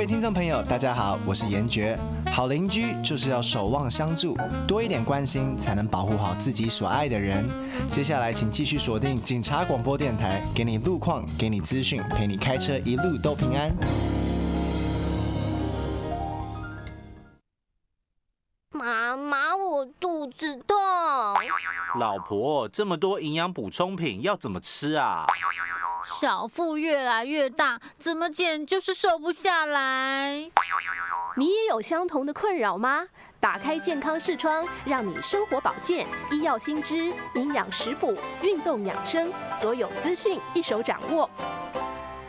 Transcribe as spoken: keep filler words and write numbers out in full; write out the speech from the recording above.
位听众朋友，大家好，我是严爵。好邻居就是要守望相助，多一点关心，才能保护好自己所爱的人。接下来，请继续锁定警察广播电台，给你路况，给你资讯，陪你开车一路都平安。 妈妈，我肚子痛。 老婆，这么多营养补充品要怎么吃啊？ 小腹越来越大，怎么减就是瘦不下来。 你也有相同的困扰吗？打开健康视窗，让你生活保健、医药新知、营养食补、运动养生，所有资讯一手掌握。